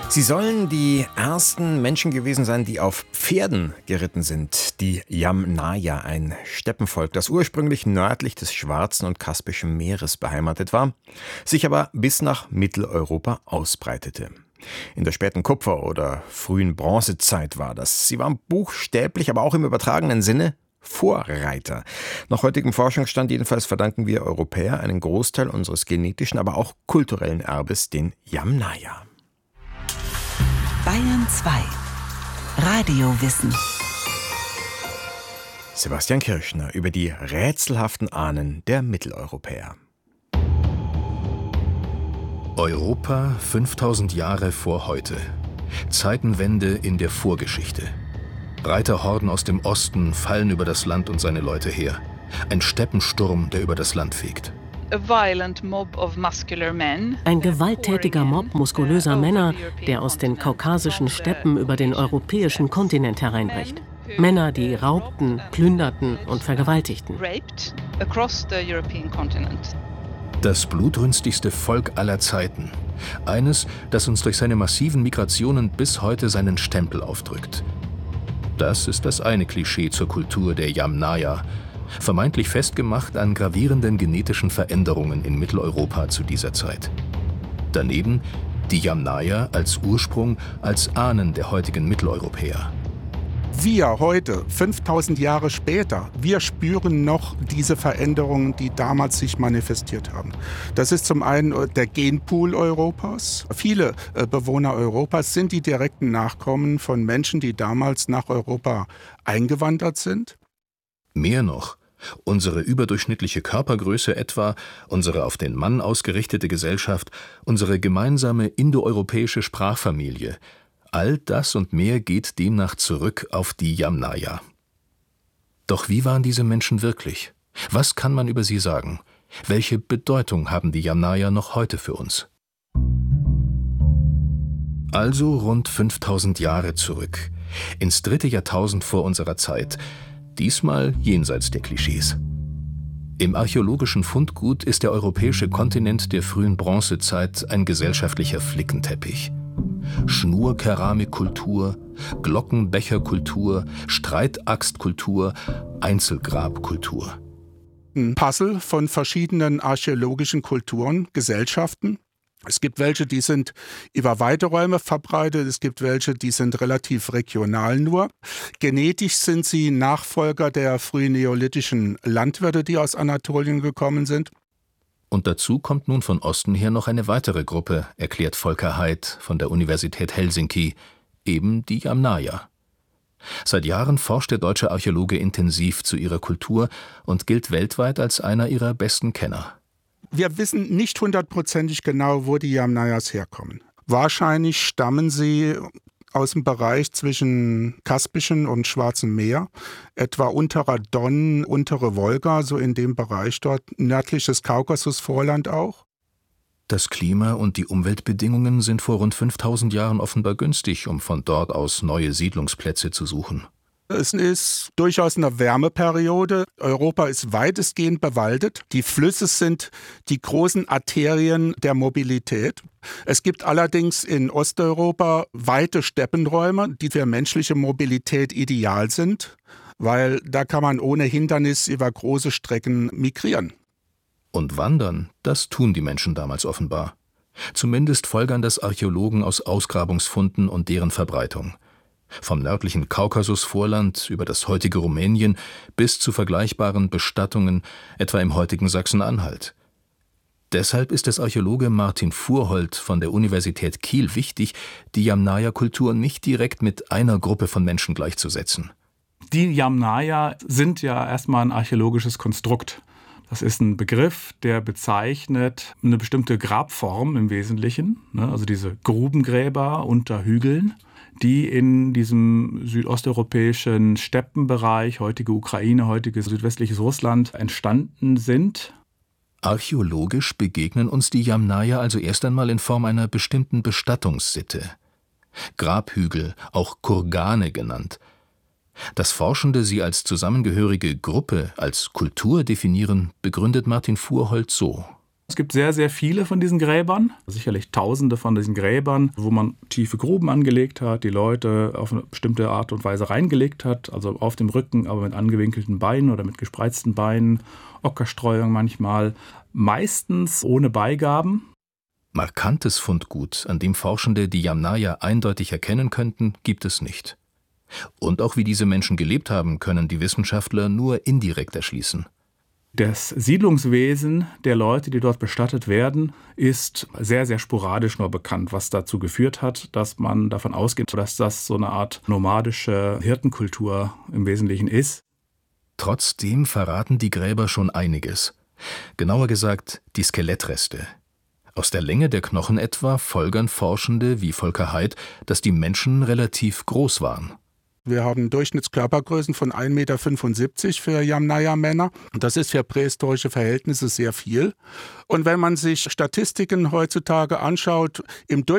Sie sollen die ersten Menschen gewesen sein, die auf Pferden geritten sind. Die Yamnaya, ein Steppenvolk, das ursprünglich nördlich des Schwarzen und Kaspischen Meeres beheimatet war, sich aber bis nach Mitteleuropa ausbreitete. In der späten Kupfer- oder frühen Bronzezeit war das. Sie waren buchstäblich, aber auch im übertragenen Sinne Vorreiter. Nach heutigem Forschungsstand jedenfalls verdanken wir Europäer einen Großteil unseres genetischen, aber auch kulturellen Erbes den Yamnaya. Bayern 2 Radiowissen. Sebastian Kirschner über die rätselhaften Ahnen der Mitteleuropäer. Europa 5000 Jahre vor heute. Zeitenwende in der Vorgeschichte. Reiterhorden aus dem Osten fallen über das Land und seine Leute her. Ein Steppensturm, der über das Land fegt. Ein gewalttätiger Mob muskulöser Männer, der aus den kaukasischen Steppen über den europäischen Kontinent hereinbricht. Männer, die raubten, plünderten und vergewaltigten. Das blutrünstigste Volk aller Zeiten. Eines, das uns durch seine massiven Migrationen bis heute seinen Stempel aufdrückt. Das ist das eine Klischee zur Kultur der Yamnaya, vermeintlich festgemacht an gravierenden genetischen Veränderungen in Mitteleuropa zu dieser Zeit. Daneben die Yamnaya als Ursprung, als Ahnen der heutigen Mitteleuropäer. Wir heute, 5000 Jahre später, wir spüren noch diese Veränderungen, die damals sich manifestiert haben. Das ist zum einen der Genpool Europas. Viele Bewohner Europas sind die direkten Nachkommen von Menschen, die damals nach Europa eingewandert sind. Mehr noch, unsere überdurchschnittliche Körpergröße etwa, unsere auf den Mann ausgerichtete Gesellschaft, unsere gemeinsame indoeuropäische Sprachfamilie, all das und mehr geht demnach zurück auf die Yamnaya. Doch wie waren diese Menschen wirklich? Was kann man über sie sagen? Welche Bedeutung haben die Yamnaya noch heute für uns? Also rund 5000 Jahre zurück, ins 3. Jahrtausend vor unserer Zeit, diesmal jenseits der Klischees. Im archäologischen Fundgut ist der europäische Kontinent der frühen Bronzezeit ein gesellschaftlicher Flickenteppich. Schnurkeramikkultur, Glockenbecherkultur, Streitaxtkultur, Einzelgrabkultur. Ein Puzzle von verschiedenen archäologischen Kulturen, Gesellschaften. Es gibt welche, die sind über weite Räume verbreitet, es gibt welche, die sind relativ regional nur. Genetisch sind sie Nachfolger der frühen neolithischen Landwirte, die aus Anatolien gekommen sind. Und dazu kommt nun von Osten her noch eine weitere Gruppe, erklärt Volker Heydt von der Universität Helsinki, eben die Yamnaya. Seit Jahren forscht der deutsche Archäologe intensiv zu ihrer Kultur und gilt weltweit als einer ihrer besten Kenner. Wir wissen nicht hundertprozentig genau, wo die Yamnayas herkommen. Wahrscheinlich stammen sie aus dem Bereich zwischen Kaspischen und Schwarzem Meer, etwa unterer Don, untere Wolga, so in dem Bereich dort, nördliches Kaukasusvorland auch. Das Klima und die Umweltbedingungen sind vor rund 5000 Jahren offenbar günstig, um von dort aus neue Siedlungsplätze zu suchen. Es ist durchaus eine Wärmeperiode. Europa ist weitestgehend bewaldet. Die Flüsse sind die großen Arterien der Mobilität. Es gibt allerdings in Osteuropa weite Steppenräume, die für menschliche Mobilität ideal sind, weil da kann man ohne Hindernis über große Strecken migrieren. Und wandern, das tun die Menschen damals offenbar. Zumindest folgern das Archäologen aus Ausgrabungsfunden und deren Verbreitung. Vom nördlichen Kaukasusvorland über das heutige Rumänien bis zu vergleichbaren Bestattungen, etwa im heutigen Sachsen-Anhalt. Deshalb ist es Archäologe Martin Fuhrholt von der Universität Kiel wichtig, die Yamnaya-Kultur nicht direkt mit einer Gruppe von Menschen gleichzusetzen. Die Yamnaya sind ja erstmal ein archäologisches Konstrukt. Das ist ein Begriff, der bezeichnet eine bestimmte Grabform im Wesentlichen, also diese Grubengräber unter Hügeln, die in diesem südosteuropäischen Steppenbereich, heutige Ukraine, heutiges südwestliches Russland, entstanden sind. Archäologisch begegnen uns die Yamnaya also erst einmal in Form einer bestimmten Bestattungssitte. Grabhügel, auch Kurgane genannt. Dass Forschende sie als zusammengehörige Gruppe, als Kultur definieren, begründet Martin Fuhrholt so. Es gibt sehr, sehr viele von diesen Gräbern, sicherlich Tausende von diesen Gräbern, wo man tiefe Gruben angelegt hat, die Leute auf eine bestimmte Art und Weise reingelegt hat, also auf dem Rücken, aber mit angewinkelten Beinen oder mit gespreizten Beinen, Ockerstreuung manchmal, meistens ohne Beigaben. Markantes Fundgut, an dem Forschende die Yamnaya eindeutig erkennen könnten, gibt es nicht. Und auch wie diese Menschen gelebt haben, können die Wissenschaftler nur indirekt erschließen. Das Siedlungswesen der Leute, die dort bestattet werden, ist sehr, sehr sporadisch nur bekannt, was dazu geführt hat, dass man davon ausgeht, dass das so eine Art nomadische Hirtenkultur im Wesentlichen ist. Trotzdem verraten die Gräber schon einiges. Genauer gesagt, die Skelettreste. Aus der Länge der Knochen etwa folgern Forschende wie Volker Heydt, dass die Menschen relativ groß waren. Wir haben Durchschnittskörpergrößen von 1,75 Meter für Yamnaya-Männer. Das ist für prähistorische Verhältnisse sehr viel. Und wenn man sich Statistiken heutzutage anschaut, im